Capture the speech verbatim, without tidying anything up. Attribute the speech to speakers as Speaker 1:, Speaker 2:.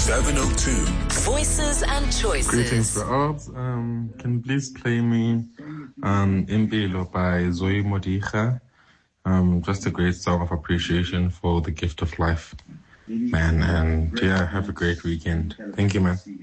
Speaker 1: seven oh two.
Speaker 2: Voices and Choices.
Speaker 3: Greetings, Raobs. Um, can you please play me um, Impilo by Zoe Modiga? Um, just a great song of appreciation for the gift of life, man. And yeah, have a great weekend. Thank you, man.